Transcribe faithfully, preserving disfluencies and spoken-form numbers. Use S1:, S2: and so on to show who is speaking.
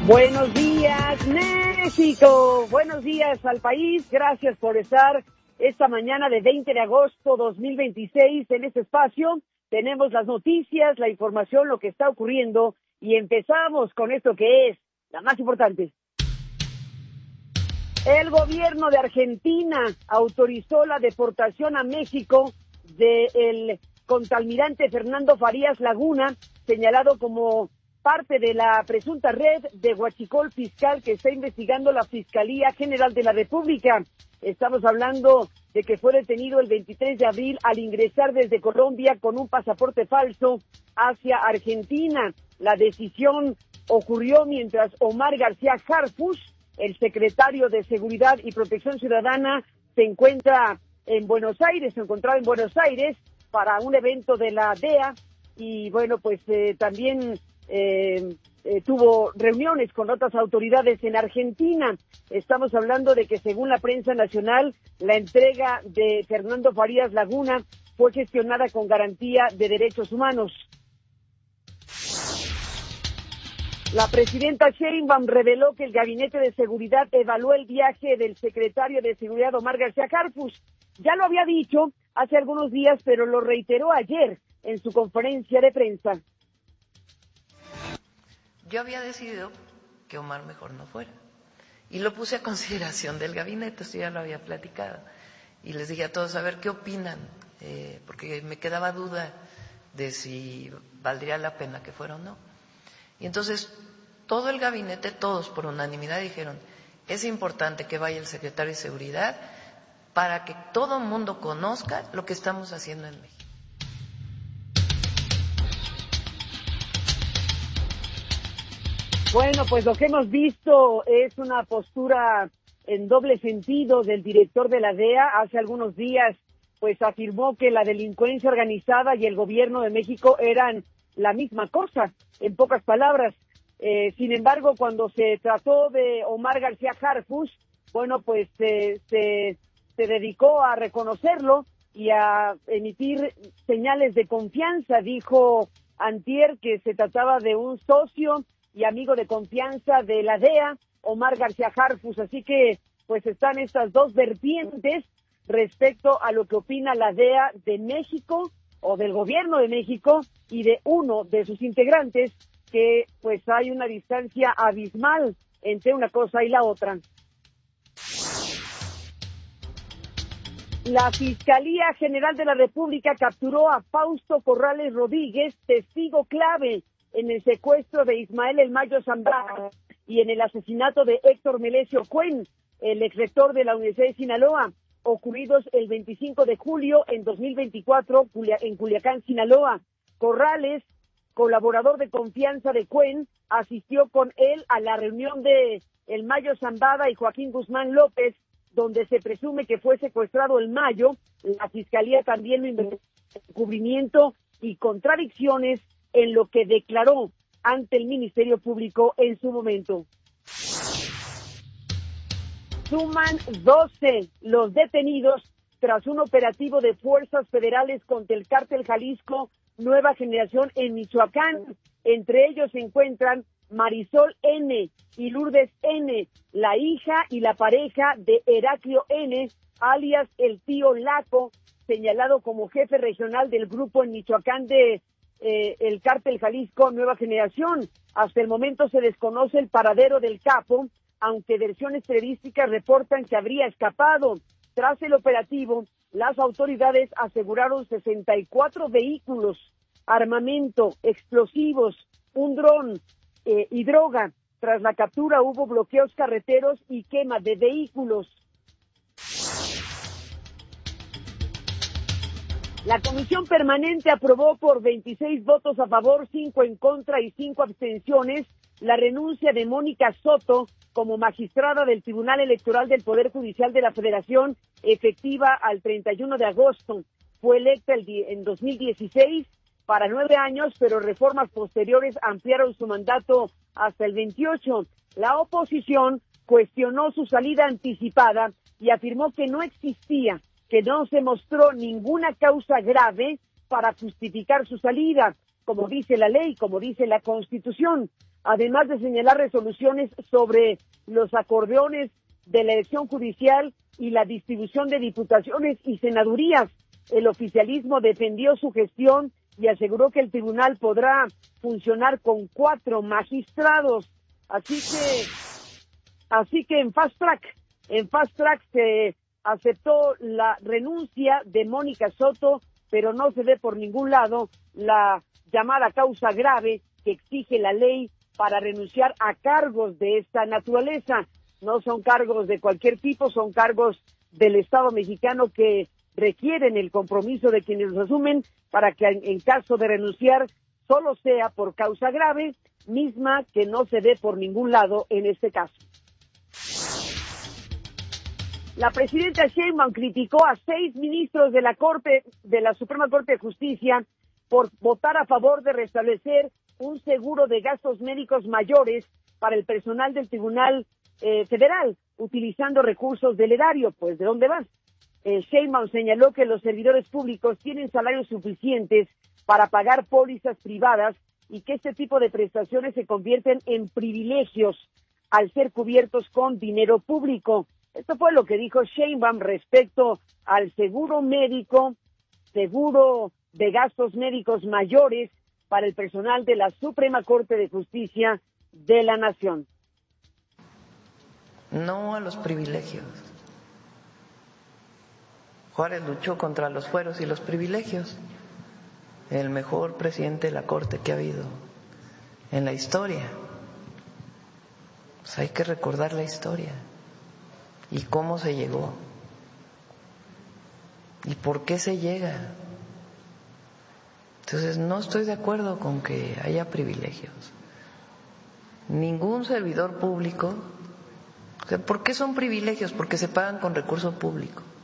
S1: Buenos días, México. Buenos días al país. Gracias por estar esta mañana de veinte de agosto dos mil veintiséis en este espacio. Tenemos las noticias, la información, lo que está ocurriendo y empezamos con esto que es la más importante. El gobierno de Argentina autorizó la deportación a México del contraalmirante Fernando Farías Laguna, señalado como parte de la presunta red de huachicol fiscal que está investigando la Fiscalía General de la República. Estamos hablando de que fue detenido el veintitrés de abril al ingresar desde Colombia con un pasaporte falso hacia Argentina. La decisión ocurrió mientras Omar García Harfuch, el secretario de Seguridad y Protección Ciudadana, se encuentra en Buenos Aires, se encontraba en Buenos Aires para un evento de la D E A y bueno, pues eh, también Eh, eh, tuvo reuniones con otras autoridades en Argentina. Estamos hablando de que según la prensa nacional, la entrega de Fernando Farías Laguna fue gestionada con garantía de derechos humanos. La presidenta Sheinbaum reveló que el Gabinete de Seguridad evaluó el viaje del secretario de Seguridad Omar García Harfuch. Ya lo había dicho hace algunos días, pero lo reiteró ayer en su conferencia de prensa.
S2: Yo había decidido que Omar mejor no fuera y lo puse a consideración del gabinete, esto ya lo había platicado, y les dije a todos a ver qué opinan, eh, porque me quedaba duda de si valdría la pena que fuera o no. Y entonces todo el gabinete, todos por unanimidad dijeron, es importante que vaya el secretario de Seguridad para que todo el mundo conozca lo que estamos haciendo en México.
S1: Bueno, pues lo que hemos visto es una postura en doble sentido del director de la D E A. Hace algunos días, pues afirmó que la delincuencia organizada y el gobierno de México eran la misma cosa, en pocas palabras. Eh, sin embargo, cuando se trató de Omar García Harfuch, bueno, pues eh, se, se dedicó a reconocerlo y a emitir señales de confianza. Dijo antier que se trataba de un socio y amigo de confianza de la D E A, Omar García Harfuch. Así que, pues están estas dos vertientes respecto a lo que opina la D E A de México o del gobierno de México y de uno de sus integrantes, que pues hay una distancia abismal entre una cosa y la otra. La Fiscalía General de la República capturó a Fausto Corrales Rodríguez, testigo clave en el secuestro de Ismael El Mayo Zambada y en el asesinato de Héctor Melesio Cuen, el exrector de la Universidad de Sinaloa, ocurridos el veinticinco de julio en dos mil veinticuatro en Culiacán, Sinaloa. Corrales, colaborador de confianza de Cuen, asistió con él a la reunión de El Mayo Zambada y Joaquín Guzmán López, donde se presume que fue secuestrado El Mayo. La Fiscalía también lo investigó en encubrimiento y contradicciones en lo que declaró ante el Ministerio Público en su momento. Suman doce los detenidos tras un operativo de fuerzas federales contra el cártel Jalisco Nueva Generación en Michoacán. Entre ellos se encuentran Marisol N. y Lourdes N., la hija y la pareja de Heraclio N., alias el tío Laco, señalado como jefe regional del grupo en Michoacán de Eh, el cártel Jalisco Nueva Generación. Hasta el momento se desconoce el paradero del capo, aunque versiones periodísticas reportan que habría escapado. Tras el operativo, las autoridades aseguraron sesenta y cuatro vehículos, armamento, explosivos, un dron eh, y droga. Tras la captura hubo bloqueos carreteros y quema de vehículos. La Comisión Permanente aprobó por veintiséis votos a favor, cinco en contra y cinco abstenciones la renuncia de Mónica Soto como magistrada del Tribunal Electoral del Poder Judicial de la Federación, efectiva al treinta y uno de agosto. Fue electa el en dos mil dieciséis para nueve años, pero reformas posteriores ampliaron su mandato hasta el veintiocho. La oposición cuestionó su salida anticipada y afirmó que no existía que no se mostró ninguna causa grave para justificar su salida, como dice la ley, como dice la Constitución. además de señalar resoluciones sobre los acordeones de la elección judicial y la distribución de diputaciones y senadurías. El oficialismo defendió su gestión y aseguró que el tribunal podrá funcionar con cuatro magistrados. Así que, así que en fast track, en fast track se aceptó la renuncia de Mónica Soto, pero no se ve por ningún lado la llamada causa grave que exige la ley para renunciar a cargos de esta naturaleza. No son cargos de cualquier tipo, son cargos del Estado mexicano que requieren el compromiso de quienes los asumen para que en caso de renunciar solo sea por causa grave, misma que no se ve por ningún lado en este caso. La presidenta Sheinbaum criticó a seis ministros de la Corte, de la Suprema Corte de Justicia, por votar a favor de restablecer un seguro de gastos médicos mayores para el personal del Tribunal eh, Federal, utilizando recursos del erario. Pues, ¿de dónde vas? Eh, Sheinbaum señaló que los servidores públicos tienen salarios suficientes para pagar pólizas privadas y que este tipo de prestaciones se convierten en privilegios al ser cubiertos con dinero público. Esto fue lo que dijo Sheinbaum respecto al seguro médico, seguro de gastos médicos mayores para el personal de la Suprema Corte de Justicia de la Nación.
S2: No a los privilegios. Juárez luchó contra los fueros y los privilegios. El mejor presidente de la Corte que ha habido en la historia. Pues hay que recordar la historia y cómo se llegó y por qué se llega. Entonces no estoy de acuerdo con que haya privilegios. Ningún servidor público. ¿Por qué son privilegios? Porque se pagan con recurso público.